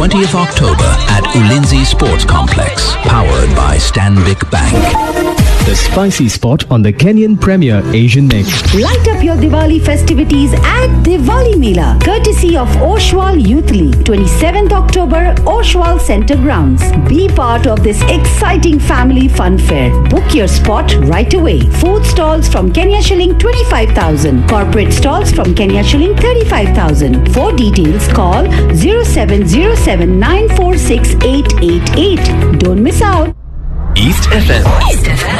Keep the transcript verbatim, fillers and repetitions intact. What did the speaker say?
twentieth of October at Ulinzi Sports Complex. Powered by Stanbic Bank. The spicy spot on the Kenyan Premier Asian Next. Light up your Diwali festivities at Diwali Mela, courtesy of Oshwal Youth League. twenty-seventh of October, Oshwal Center Grounds. Be part of this exciting family fun fair. Book your spot right away. Food stalls from Kenya shilling twenty-five thousand. Corporate stalls from Kenya shilling thirty-five thousand. For details, call zero seven zero seven nine four six eight eight eight. Don't miss out. East F M. East F M.